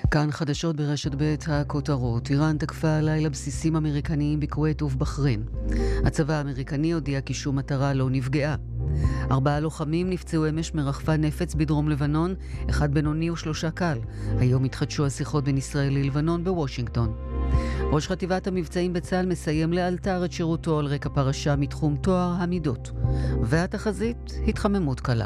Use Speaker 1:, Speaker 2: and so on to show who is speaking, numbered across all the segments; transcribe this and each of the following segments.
Speaker 1: כאן חדשות ברשת ב' הכותרות. איראן תקפה הלילה בסיסים אמריקניים בכווית ובבחריין. הצבא האמריקני הודיע כי שום מטרה לא נפגעה. 4 לוחמים נפצעו אמש מרחפן נפץ בדרום לבנון, 1 בינוני ו3 קל. היום התחדשו השיחות בין ישראל ללבנון בוושינגטון. ראש חטיבת המבצעים בצה"ל מסיים לאלתר את שירותו על רקע פרשה מתחום טוהר המידות. והתחזית, התחממות קלה.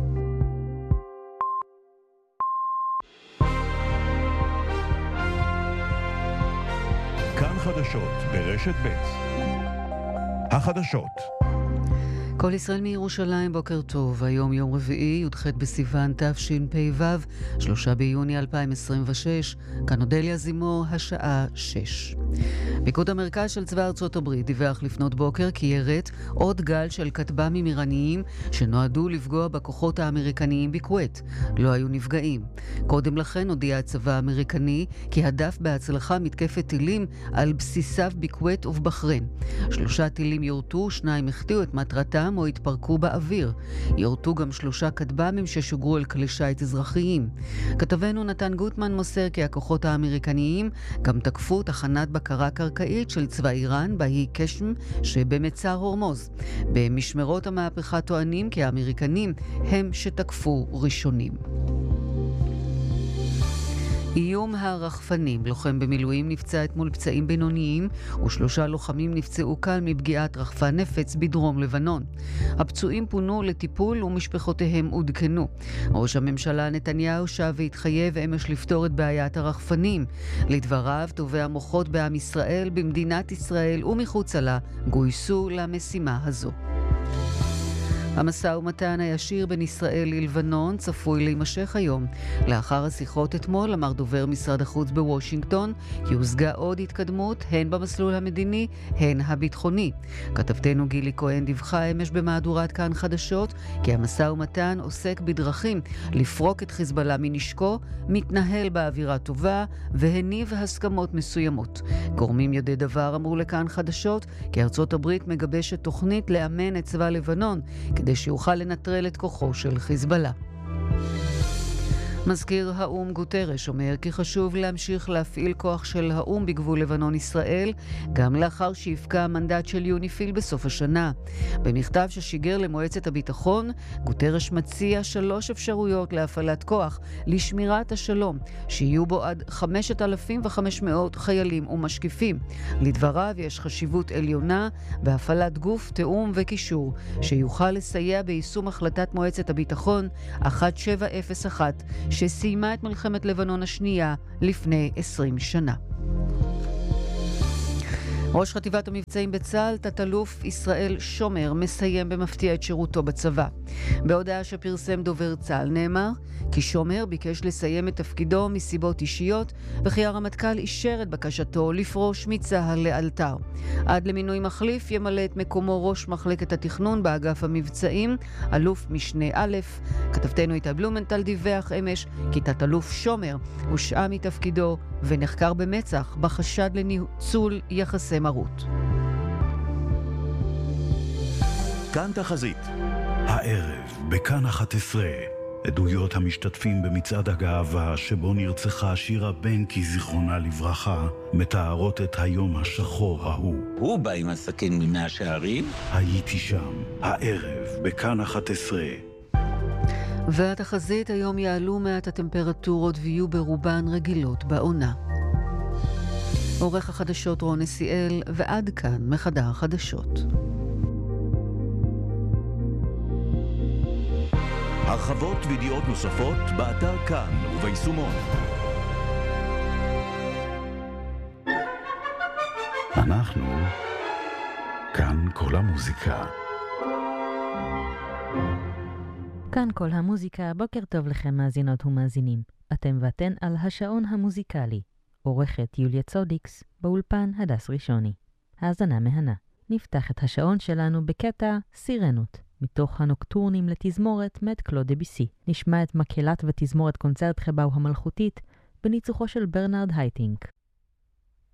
Speaker 2: כאן חדשות ברשת ב' החדשות.
Speaker 1: כל ישראל מירושלים, בוקר טוב. היום יום רביעי, י"ח בסיוון תשפ"ו, 3 ביוני 2026. כאן אודליה זימור, השעה 6. פיקוד המרכז של צבא ארצות הברית דיווח לפנות בוקר כי ירט עוד גל של כטב"מים איראניים שנועדו לפגוע בכוחות האמריקניים בכווית. לא היו נפגעים. קודם לכן הודיע הצבא האמריקני כי הדף בהצלחה מתקפת טילים על בסיסיו בכווית ובבחריין. 3 טילים יורטו, 2 החטיאו את מטרתם או התפרקו באוויר. יורטו גם 3 כטב"מים ששוגרו אל כלי שיט אזרחיים. כתבנו נתן גוטמן מוסר כי הכוחות האמריקניים גם תקפו תחנת בקרה קרקעית של צבא איראן באי קשם שבמצר הורמוז. במשמרות המהפכה טוענים כי האמריקנים הם שתקפו ראשונים. איום הרחפנים. לוחם במילואים נפצע אתמול פצעים בינוניים ו3 לוחמים נפצעו קל מפגיעת רחפן נפץ בדרום לבנון. הפצועים פונו לטיפול ומשפחותיהם עודכנו. ראש הממשלה נתניהו שב והתחייב אמש לפתור את בעיית הרחפנים. לדבריו, טובי המוחות בעם ישראל, במדינת ישראל ומחוצה לה גויסו למשימה הזו. המשא ומתן הישיר בין ישראל ללבנון צפוי להימשך היום. לאחר השיחות אתמול אמר דובר משרד החוץ בוושינגטון כי הושגה עוד התקדמות הן במסלול המדיני הן הביטחוני. כתבתנו גילי כהן דיווחה אמש במהדורת כאן חדשות כי המשא ומתן עוסק בדרכים לפרוק את חיזבאללה מנשקו, מתנהל באווירה טובה והניב הסכמות מסוימות. גורמים יודעי דבר אמרו לכאן חדשות כי ארצות הברית מגבשת תוכנית לאמן את צבא לבנון כדי שיוכל לנטרל את כוחו של חיזבאללה. מזכיר האום גוטרש אומר כי חשוב להמשיך להפעיל כוח של האום בגבול לבנון ישראל, גם לאחר שיפקע המנדט של יוניפיל בסוף השנה. במכתב ששיגר למועצת הביטחון, גוטרש מציע 3 אפשרויות להפעלת כוח לשמירת השלום, שיהיו בו עד 5,500 חיילים ומשקיפים. לדבריו יש חשיבות עליונה בהפעלת גוף תאום וקישור, שיוכל לסייע ביישום החלטת מועצת הביטחון 1701, שסיימה את מלחמת לבנון השנייה לפני 20 שנה. ראש חטיבת המבצעים בצה"ל, תת-אלוף ישראל שומר, מסיים במפתיע את שירותו בצבא. בהודעה שפרסם דובר צה"ל נאמר כי שומר ביקש לסיים את תפקידו מסיבות אישיות, וכי הרמטכ"ל אישר את בקשתו לפרוש מצה"ל לאלתר. עד למינוי מחליף ימלא את מקומו ראש מחלקת התכנון באגף המבצעים, אלוף משנה א'. כתבתנו איתה בלומנטל דיווח אמש כי תת-אלוף שומר הושעה מתפקידו ונחקר במצח בחשד לניצול יחסי מרות.
Speaker 2: כאן תחזית. הערב בכאן 11 עדויות המשתתפים במצעד הגאווה שבו נרצחה שירה בנקי זיכרונה לברכה מתארות את היום השחור ההוא.
Speaker 3: הוא בא עם הסכין ממאה שערים.
Speaker 2: הייתי שם. הערב בכאן 11.
Speaker 1: והתחזית, היום יעלו מעט הטמפרטורות ויהיו ברובן רגילות בעונה. עורך החדשות רון נסיאל, ועד כאן מחדר החדשות.
Speaker 2: הרחבות וידיעות נוספות באתר כאן וביישומון. אנחנו כאן כל המוזיקה.
Speaker 4: כאן כל המוזיקה, בוקר טוב לכם מאזינות ומאזינים. אתם ואתן על השעון המוזיקלי. עורכת יוליה צודיקס, באולפן הדס ראשוני. האזנה מהנה. נפתח את השעון שלנו בקטע סירנות, מתוך הנוקטורנים לתזמורת מט קלוד דביסי. נשמע את מקהלת ותזמורת קונצרט חבאו המלכותית, בניצוחו של ברנרד הייטינק.